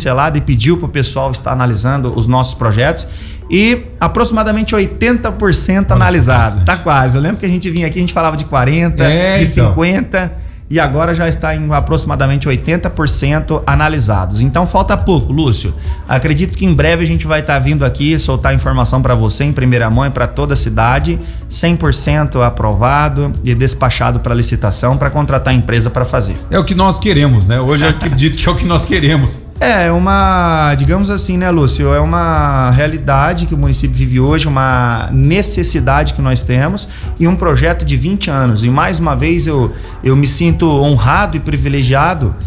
pincelada e pediu para o pessoal estar analisando os nossos projetos. E aproximadamente 80% analisado. Tá quase. Eu lembro que a gente vinha aqui, a gente falava de 40%, de 50%. E agora já está em aproximadamente 80% analisados. Então falta pouco, Lúcio. Acredito que em breve a gente vai estar vindo aqui soltar informação para você em primeira mão e para toda a cidade. 100% aprovado e despachado para licitação para contratar a empresa para fazer. É o que nós queremos, né? Hoje eu acredito que é o que nós queremos. É uma, digamos assim, né, Lúcio? É uma realidade que o município vive hoje, uma necessidade que nós temos e um projeto de 20 anos. E mais uma vez eu me sinto honrado e privilegiado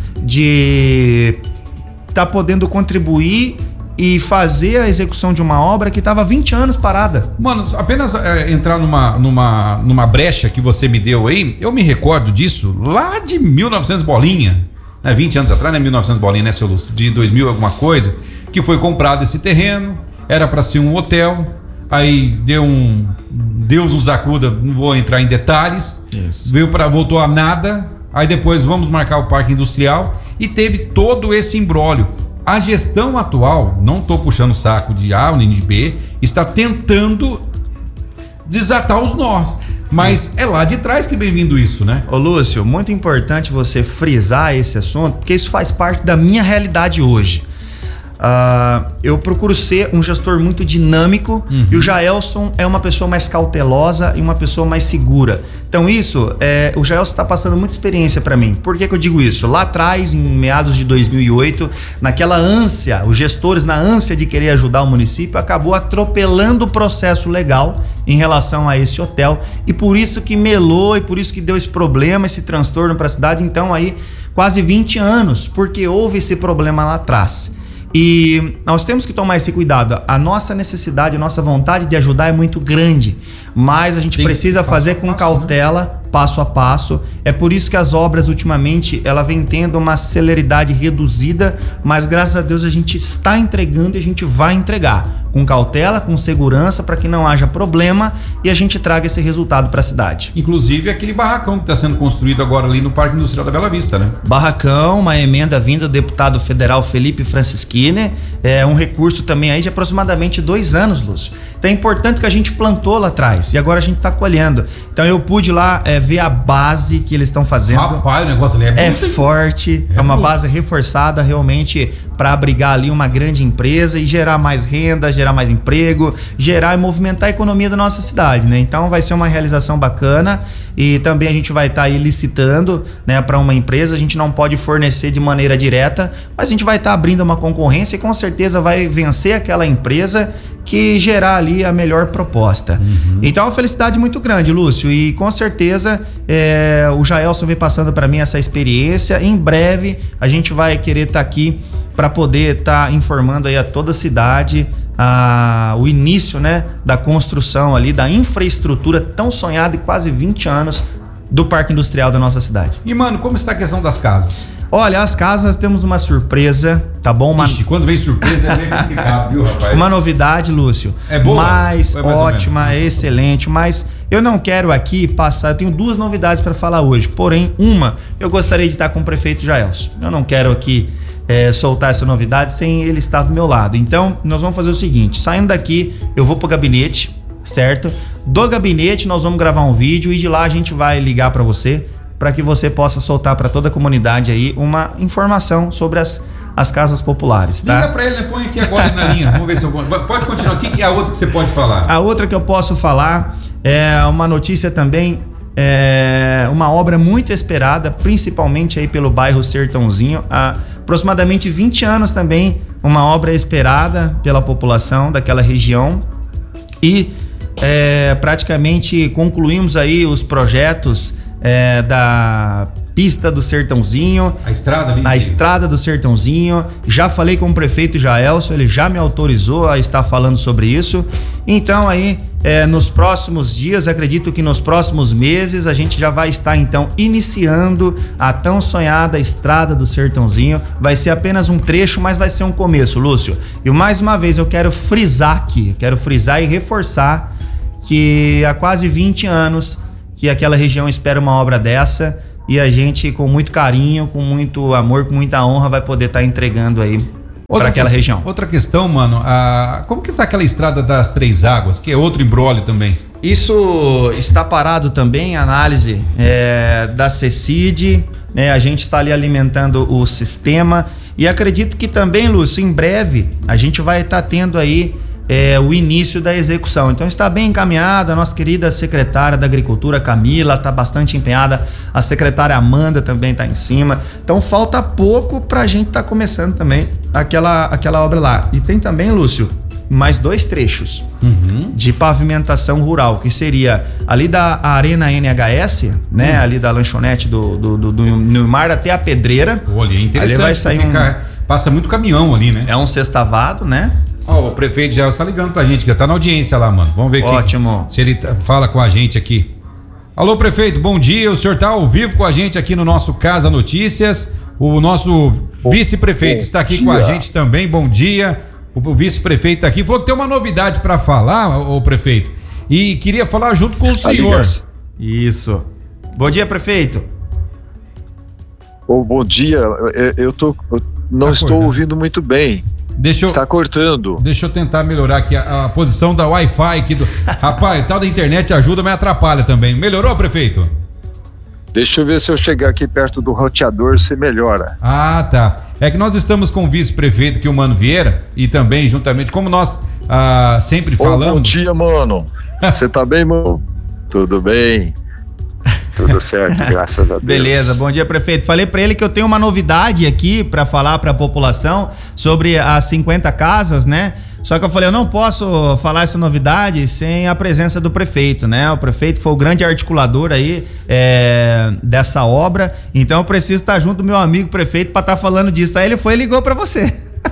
de estar podendo contribuir e fazer a execução de uma obra que estava 20 anos parada. Mano, apenas entrar numa brecha que você me deu aí, eu me recordo disso lá de 1900 bolinha. 20 anos atrás, né? 1900 bolinha, né, seu Lúcio? De 2000 alguma coisa, que foi comprado esse terreno, era para ser um hotel, aí Deus nos acuda, não vou entrar em detalhes. Isso. Voltou a nada, aí depois vamos marcar o parque industrial e teve todo esse imbróglio. A gestão atual, não estou puxando o saco de A nem de B, está tentando desatar os nós. Mas é lá de trás que vem vindo isso, né? Ô Lúcio, muito importante você frisar esse assunto, porque isso faz parte da minha realidade hoje. Eu procuro ser um gestor muito dinâmico e o Jaelson é uma pessoa mais cautelosa e uma pessoa mais segura. Então o Jaelson está passando muita experiência para mim. Por que eu digo isso? Lá atrás, em meados de 2008, naquela ânsia, os gestores na ânsia de querer ajudar o município, acabou atropelando o processo legal em relação a esse hotel e por isso que melou e por isso que deu esse problema, esse transtorno para a cidade. Então aí quase 20 anos, porque houve esse problema lá atrás. E nós temos que tomar esse cuidado. A nossa necessidade, a nossa vontade de ajudar é muito grande, mas a gente precisa fazer com cautela, passo a passo. É por isso que as obras ultimamente ela vem tendo uma celeridade reduzida, mas graças a Deus a gente está entregando e a gente vai entregar com cautela, com segurança, para que não haja problema e a gente traga esse resultado para a cidade. Inclusive aquele barracão que está sendo construído agora ali no Parque Industrial da Bela Vista, né? Barracão, uma emenda vinda do deputado federal Felipe Francischini, é um recurso também aí de aproximadamente 2 anos, Lúcio. Então é importante que a gente plantou lá atrás e agora a gente está colhendo. Então eu pude lá ver a base que eles estão fazendo. Rapaz, o negócio ali é forte, é uma base reforçada realmente para abrigar ali uma grande empresa e gerar mais renda, gerar mais emprego, gerar e movimentar a economia da nossa cidade, né? Então vai ser uma realização bacana e também a gente vai estar aí licitando, né, para uma empresa. A gente não pode fornecer de maneira direta, mas a gente vai estar abrindo uma concorrência e com certeza vai vencer aquela empresa que gerar ali a melhor proposta. Então é uma felicidade muito grande, Lúcio, e com certeza o Jaelson vem passando para mim essa experiência. Em breve a gente vai querer estar aqui para poder estar informando aí a toda a cidade o início, né, da construção ali, da infraestrutura tão sonhada em quase 20 anos do Parque Industrial da nossa cidade. E, mano, como está a questão das casas? Olha, as casas temos uma surpresa, tá bom? Ixi, quando vem surpresa é bem complicado, viu, rapaz? Uma novidade, Lúcio. É boa? Mais ótima, excelente, mas eu não quero aqui passar, eu tenho 2 novidades para falar hoje, porém, uma, eu gostaria de estar com o prefeito Jaelson. Eu não quero aqui soltar essa novidade sem ele estar do meu lado. Então, nós vamos fazer o seguinte, saindo daqui, eu vou pro gabinete, certo? Do gabinete nós vamos gravar um vídeo e de lá a gente vai ligar para você, para que você possa soltar para toda a comunidade aí uma informação sobre as casas populares, tá? Liga para ele, né? Põe aqui agora na linha. Vamos ver se eu... Pode continuar. O que é a outra que você pode falar? A outra que eu posso falar é uma notícia também, uma obra muito esperada, principalmente aí pelo bairro Sertãozinho. Há aproximadamente 20 anos também, uma obra esperada pela população daquela região e praticamente concluímos aí os projetos da pista do Sertãozinho, a estrada ali, a estrada do Sertãozinho. Já falei com o prefeito Jaelson, ele já me autorizou a estar falando sobre isso. Então aí nos próximos dias, acredito que nos próximos meses a gente já vai estar então iniciando a tão sonhada estrada do Sertãozinho. Vai ser apenas um trecho, mas vai ser um começo, Lúcio. E mais uma vez eu quero frisar aqui, e reforçar que há quase 20 anos que aquela região espera uma obra dessa e a gente, com muito carinho, com muito amor, com muita honra, vai poder estar entregando aí para aquela região. Outra questão, mano, como que está aquela estrada das Três Águas, que é outro imbróglio também? Isso está parado também, análise da CECID, né? A gente está ali alimentando o sistema e acredito que também, Lúcio, em breve a gente vai estar tendo aí o início da execução. Então está bem encaminhada, a nossa querida secretária da Agricultura, Camila, está bastante empenhada, a secretária Amanda também está em cima. Então falta pouco para a gente estar começando também aquela obra lá. E tem também, Lúcio, mais 2 trechos de pavimentação rural, que seria ali da Arena NHS, né? Ali da lanchonete do Nilmar até a Pedreira. Olha, é interessante. Ali vai sair passa muito caminhão ali, né? É um sextavado, né? O prefeito já está ligando pra gente, que tá na audiência lá, mano. Vamos ver Ótimo. Se ele fala com a gente aqui. Alô, prefeito, bom dia. O senhor tá ao vivo com a gente aqui no nosso Casa Notícias. O nosso vice-prefeito está aqui com a gente também. Bom dia. O vice-prefeito tá aqui. Falou que tem uma novidade para falar, o prefeito. E queria falar junto com o senhor. Isso. Bom dia, prefeito. Bom dia. Eu não estou ouvindo muito bem. Está cortando. Deixa eu tentar melhorar aqui a posição da Wi-Fi aqui do. Rapaz, tal da internet ajuda, mas atrapalha também. Melhorou, prefeito? Deixa eu ver se eu chegar aqui perto do roteador, se melhora. Ah, tá. É que nós estamos com o vice-prefeito, que é o Mano Vieira, e também juntamente, como nós sempre falamos. Bom dia, mano. Você tá bem, mano? Tudo bem? Tudo certo, graças a Deus. Beleza, bom dia, prefeito. Falei para ele que eu tenho uma novidade aqui para falar para a população sobre as 50 casas, né? Só que eu falei, eu não posso falar essa novidade sem a presença do prefeito, né? O prefeito foi o grande articulador aí dessa obra, então eu preciso estar junto do meu amigo prefeito para estar falando disso. Aí ele foi e ligou para você.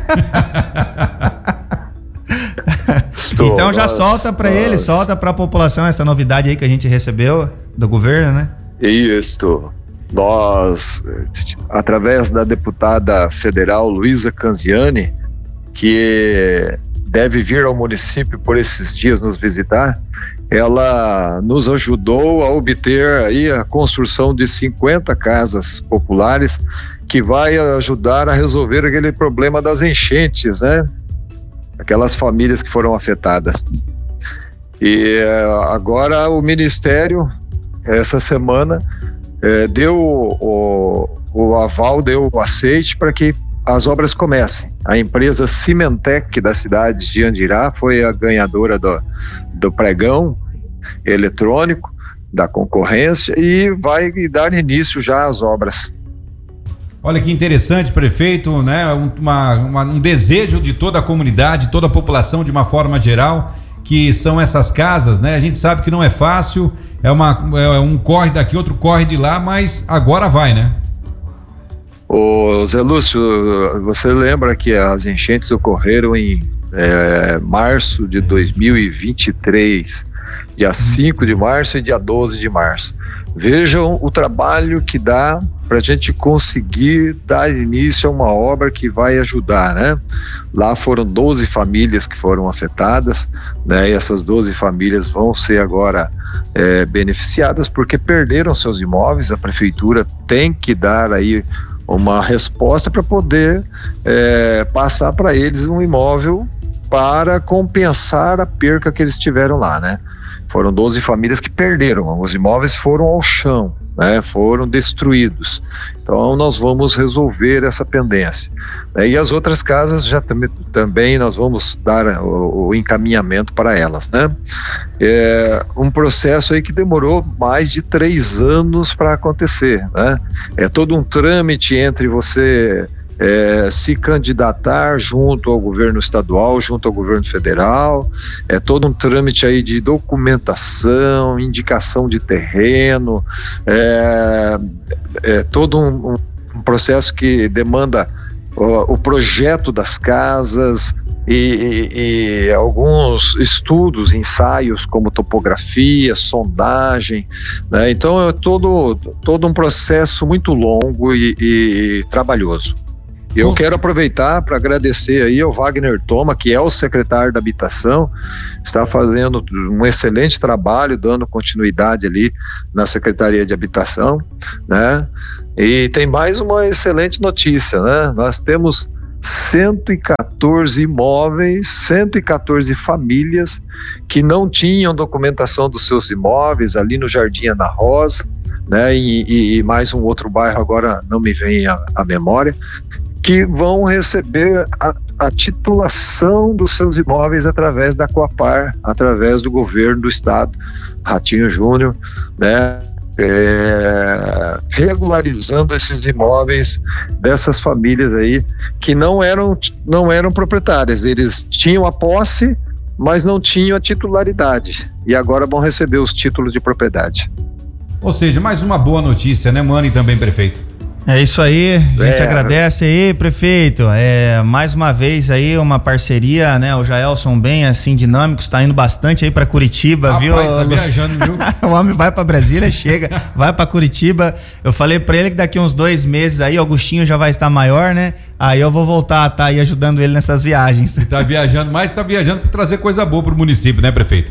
Então já solta para ele, solta para a população essa novidade aí que a gente recebeu do governo, né? Isso. Nós, através da deputada federal Luísa Canziani, que deve vir ao município por esses dias nos visitar, ela nos ajudou a obter aí a construção de 50 casas populares que vai ajudar a resolver aquele problema das enchentes, né? Aquelas famílias que foram afetadas. E agora o Ministério, essa semana, deu o aval, deu o aceite para que as obras comecem. A empresa Cimentec da cidade de Andirá foi a ganhadora do pregão eletrônico da concorrência e vai dar início já às obras. Olha que interessante, prefeito, né? Um desejo de toda a comunidade, toda a população de uma forma geral, que são essas casas, né? A gente sabe que não é fácil, um corre daqui, outro corre de lá, mas agora vai, né? Ô Zé Lúcio, você lembra que as enchentes ocorreram em março de 2023, dia 5 de março e dia 12 de março. Vejam o trabalho que dá para a gente conseguir dar início a uma obra que vai ajudar, né? Lá foram 12 famílias que foram afetadas, né? E essas 12 famílias vão ser agora beneficiadas porque perderam seus imóveis. A prefeitura tem que dar aí uma resposta para poder passar para eles um imóvel para compensar a perca que eles tiveram lá, né? Foram 12 famílias que perderam, os imóveis foram ao chão, né? Foram destruídos. Então nós vamos resolver essa pendência. E as outras casas já também nós vamos dar o encaminhamento para elas, né? É um processo aí que demorou mais de 3 anos para acontecer, né? É todo um trâmite entre você se candidatar junto ao governo estadual, junto ao governo federal, é todo um trâmite aí de documentação, indicação de terreno, todo um processo que demanda o projeto das casas e alguns estudos, ensaios como topografia, sondagem, né? Então é todo um processo muito longo e trabalhoso. Eu quero aproveitar para agradecer aí ao Wagner Thoma, que é o secretário da Habitação, está fazendo um excelente trabalho, dando continuidade ali na Secretaria de Habitação, né? E tem mais uma excelente notícia, né? Nós temos 114 imóveis, 114 famílias que não tinham documentação dos seus imóveis ali no Jardim Ana Rosa, né, e mais um outro bairro, agora não me vem à memória, que vão receber a titulação dos seus imóveis através da Coapar, através do governo do estado, Ratinho Júnior, né, regularizando esses imóveis dessas famílias aí que não eram proprietárias. Eles tinham a posse, mas não tinham a titularidade, e agora vão receber os títulos de propriedade. Ou seja, mais uma boa notícia, né, mano, e também prefeito? É isso aí, a gente agradece aí, prefeito. Mais uma vez aí uma parceria, né? O Jaelson bem assim dinâmico, está indo bastante aí para Curitiba, rapaz, viu? Tá viajando, viu? O homem vai para Brasília, chega, vai para Curitiba. Eu falei para ele que daqui uns 2 meses aí, Augustinho já vai estar maior, né? Aí eu vou voltar a estar aí ajudando ele nessas viagens. Tá viajando, mas tá viajando para trazer coisa boa pro município, né, prefeito?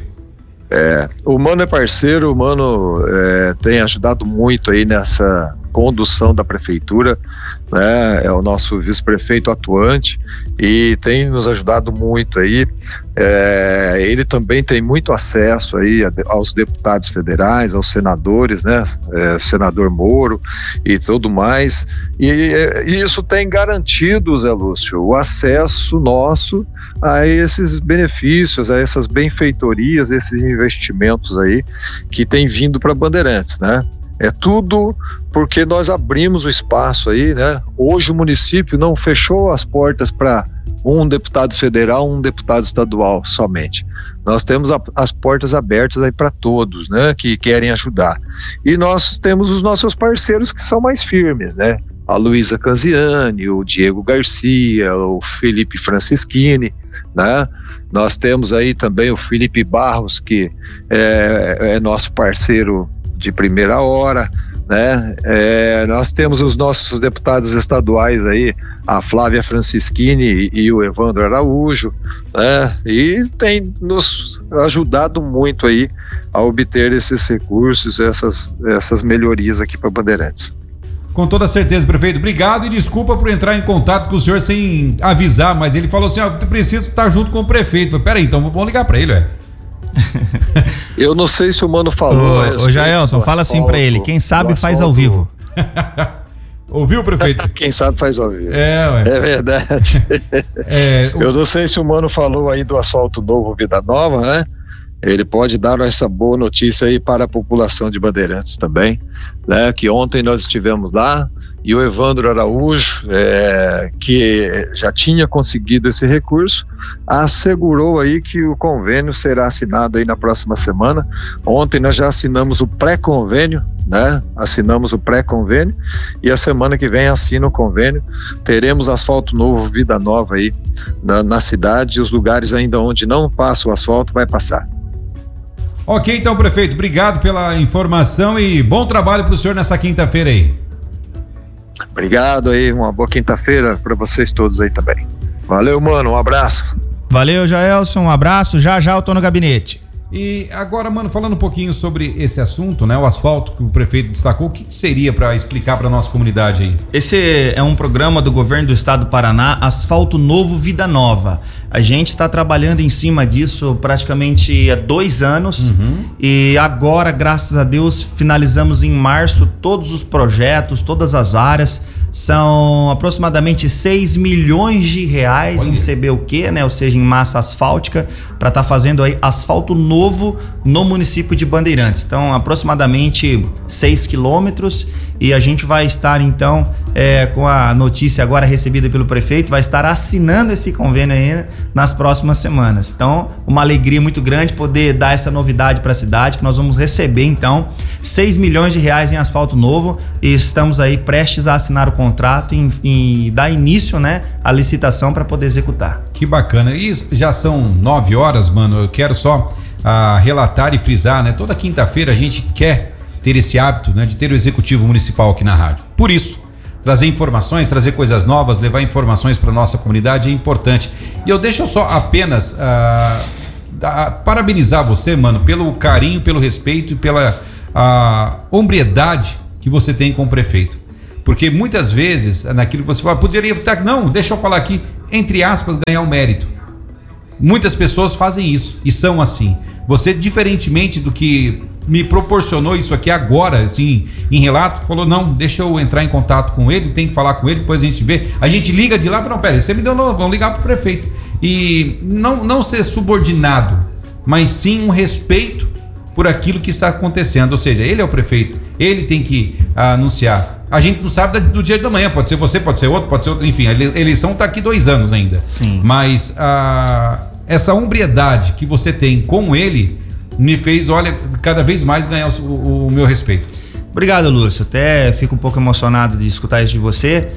O Mano é parceiro, o Mano tem ajudado muito aí nessa condução da prefeitura, né? É o nosso vice-prefeito atuante e tem nos ajudado muito aí. Ele também tem muito acesso aí aos deputados federais, aos senadores, né? Senador Moro e tudo mais, e isso tem garantido, Zé Lúcio, o acesso nosso a esses benefícios, a essas benfeitorias, esses investimentos aí que tem vindo para Bandeirantes, né? É tudo porque nós abrimos o espaço aí, né? Hoje o município não fechou as portas para um deputado federal, um deputado estadual somente. Nós temos as portas abertas aí para todos, né? Que querem ajudar. E nós temos os nossos parceiros que são mais firmes, né? A Luísa Canziani, o Diego Garcia, o Felipe Francischini, né? Nós temos aí também o Felipe Barros, que é nosso parceiro de primeira hora, né? Nós temos os nossos deputados estaduais aí, a Flávia Francischini e o Evandro Araújo, né? E tem nos ajudado muito aí a obter esses recursos, essas melhorias aqui para Bandeirantes. Com toda certeza, prefeito. Obrigado e desculpa por entrar em contato com o senhor sem avisar, mas ele falou assim, eu preciso estar junto com o prefeito. Falei, peraí, então vamos ligar para ele, ué. Eu não sei se o Mano falou. Ô Jaelson, fala assim pra ele, quem sabe faz ao vivo. Ouviu, prefeito? Quem sabe faz ao vivo. Ué. É verdade. Eu não sei se o Mano falou aí do asfalto novo Vida Nova, né? Ele pode dar essa boa notícia aí para a população de Bandeirantes também, né? Que ontem nós estivemos lá e o Evandro Araújo, que já tinha conseguido esse recurso, assegurou aí que o convênio será assinado aí na próxima semana. Ontem nós já assinamos o pré-convênio, né? Assinamos o pré-convênio e a semana que vem assina o convênio. Teremos asfalto novo Vida Nova aí na cidade, e os lugares ainda onde não passa o asfalto vai passar. Ok, então, prefeito, obrigado pela informação e bom trabalho para o senhor nessa quinta-feira aí. Obrigado aí, uma boa quinta-feira para vocês todos aí também. Valeu, mano, um abraço. Valeu, Jaelson, um abraço, já eu tô no gabinete. E agora, mano, falando um pouquinho sobre esse assunto, né, o asfalto que o prefeito destacou, o que seria para explicar para nossa comunidade aí? Esse é um programa do governo do estado do Paraná, Asfalto Novo Vida Nova. A gente está trabalhando em cima disso praticamente há 2 anos e agora, graças a Deus, finalizamos em março todos os projetos, todas as áreas. São aproximadamente 6 milhões de reais em CBUQ, né? Ou seja, em massa asfáltica, para estar fazendo aí asfalto novo no município de Bandeirantes. Então, aproximadamente 6 quilômetros, e a gente vai estar então com a notícia agora recebida pelo prefeito, vai estar assinando esse convênio aí nas próximas semanas. Então, uma alegria muito grande poder dar essa novidade para a cidade, que nós vamos receber então 6 milhões de reais em asfalto novo, e estamos aí prestes a assinar o contrato e dar início, né, à licitação para poder executar. Que bacana. E já são 9 horas, mano. Eu quero só relatar e frisar, né? Toda quinta-feira a gente quer ter esse hábito, né, de ter o executivo municipal aqui na rádio. Por isso, trazer informações, trazer coisas novas, levar informações para nossa comunidade é importante. E eu deixo só apenas parabenizar você, mano, pelo carinho, pelo respeito e pela hombridade que você tem com o prefeito. Porque muitas vezes, naquilo que você fala, poderia estar, não, deixa eu falar aqui, entre aspas, ganhar o mérito. Muitas pessoas fazem isso e são assim. Você, diferentemente do que me proporcionou isso aqui agora, assim, em relato, falou, não, deixa eu entrar em contato com ele, tem que falar com ele, depois a gente vê. A gente liga de lá, não, pera aí, você me deu, não, vamos ligar pro prefeito. E não ser subordinado, mas sim um respeito por aquilo que está acontecendo. Ou seja, ele é o prefeito, ele tem que anunciar. A gente não sabe do dia da manhã, pode ser você, pode ser outro, enfim, a eleição está aqui 2 anos ainda. Sim. Mas essa hombridade que você tem com ele me fez, olha, cada vez mais ganhar o meu respeito. Obrigado, Lúcio. Até fico um pouco emocionado de escutar isso de você.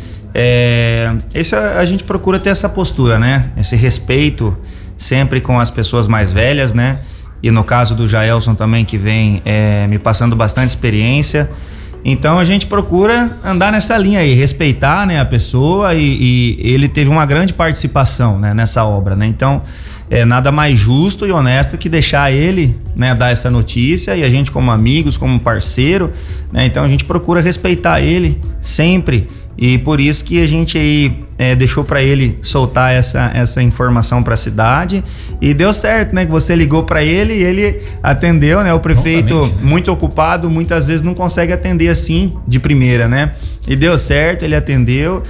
A gente procura ter essa postura, né? Esse respeito sempre com as pessoas mais velhas, né? E no caso do Jaelson também, que vem me passando bastante experiência. Então a gente procura andar nessa linha aí, respeitar, né, a pessoa e ele teve uma grande participação, né, nessa obra, né? Então nada mais justo e honesto que deixar ele, né, dar essa notícia e a gente como amigos, como parceiro, né? Então a gente procura respeitar ele sempre. E por isso que a gente aí deixou para ele soltar essa informação para a cidade e deu certo, né? Que você ligou para ele e ele atendeu, né? O prefeito muito ocupado, muitas vezes não consegue atender assim de primeira, né? E deu certo, ele atendeu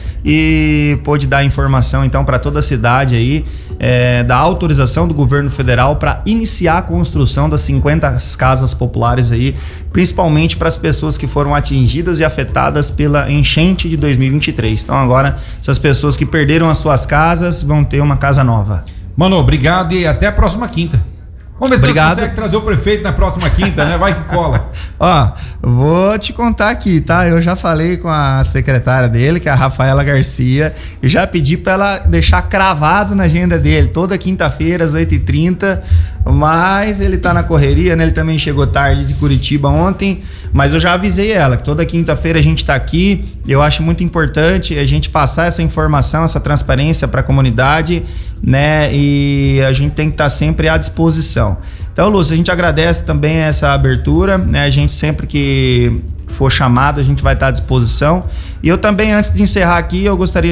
e pôde dar informação então para toda a cidade aí da autorização do governo federal para iniciar a construção das 50 casas populares aí, principalmente para as pessoas que foram atingidas e afetadas pela enchente de 2023. Então agora essas pessoas que perderam as suas casas vão ter uma casa nova. Mano, obrigado e até a próxima quinta. Vamos ver se você consegue trazer o prefeito na próxima quinta, né? Vai que cola. Ó, vou te contar aqui, tá? Eu já falei com a secretária dele, que é a Rafaela Garcia, e já pedi pra ela deixar cravado na agenda dele, toda quinta-feira às 8h30, mas ele tá na correria, né? Ele também chegou tarde de Curitiba ontem, mas eu já avisei ela que toda quinta-feira a gente tá aqui. Eu acho muito importante a gente passar essa informação, essa transparência pra comunidade, né? E a gente tem que estar sempre à disposição. Então, Lúcio, a gente agradece também essa abertura, né? A gente sempre que for chamado, a gente vai estar à disposição. E eu também, antes de encerrar aqui, eu gostaria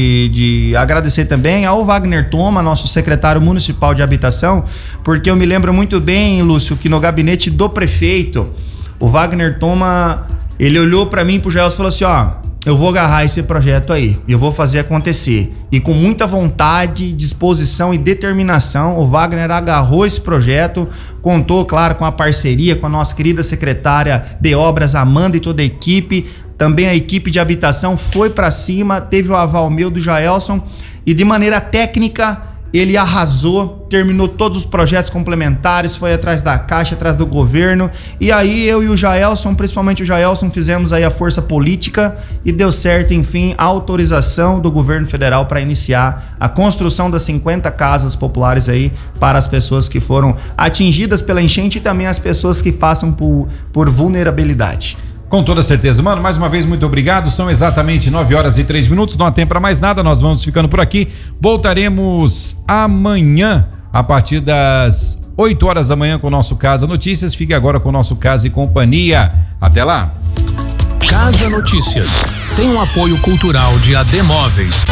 de agradecer também ao Wagner Thoma, nosso secretário municipal de habitação, porque eu me lembro muito bem, Lúcio, que no gabinete do prefeito, o Wagner Thoma, ele olhou para mim, pro Gelson e falou assim, ó, eu vou agarrar esse projeto aí, eu vou fazer acontecer. E com muita vontade, disposição e determinação, o Wagner agarrou esse projeto, contou, claro, com a parceria com a nossa querida secretária de obras, Amanda, e toda a equipe. Também a equipe de habitação foi para cima, teve o aval meu do Jaelson e de maneira técnica ele arrasou, terminou todos os projetos complementares, foi atrás da Caixa, atrás do governo, e aí eu e o Jaelson, principalmente o Jaelson, fizemos aí a força política e deu certo, enfim, a autorização do governo federal para iniciar a construção das 50 casas populares aí para as pessoas que foram atingidas pela enchente e também as pessoas que passam por vulnerabilidade. Com toda certeza, mano, mais uma vez muito obrigado, são exatamente 9h03, não há tempo para mais nada, nós vamos ficando por aqui, voltaremos amanhã a partir das 8h da manhã com o nosso Casa Notícias, fique agora com o nosso Casa e Companhia, até lá. Casa Notícias, tem um apoio cultural de AD Móveis.